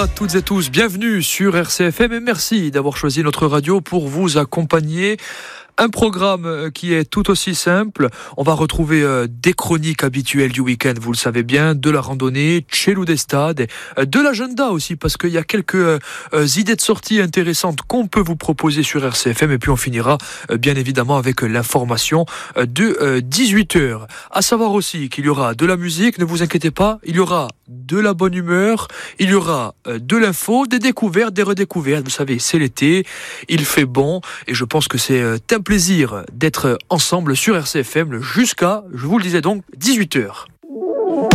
à toutes et tous, bienvenue sur RCFM et merci d'avoir choisi notre radio pour vous accompagner. Un programme qui est tout aussi simple. On va retrouver des chroniques habituelles du week-end, vous le savez bien, de la randonnée, Tchelou des stades, de l'agenda aussi, parce qu'il y a quelques idées de sortie intéressantes qu'on peut vous proposer sur RCFM. Et puis on finira bien évidemment avec l'information de 18h. À savoir aussi qu'il y aura de la musique, ne vous inquiétez pas, il y aura de la bonne humeur, il y aura de l'info, des découvertes, des redécouvertes. Vous savez, c'est l'été, il fait bon et je pense que c'est un plaisir d'être ensemble sur RCFM jusqu'à, je vous le disais donc, 18h.